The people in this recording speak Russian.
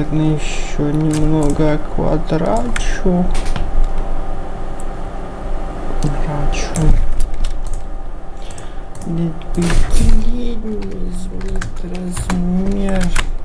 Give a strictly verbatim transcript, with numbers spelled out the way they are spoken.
наверное, еще немного квадрачу. Квадрачу. Где-то длинный изменить размер.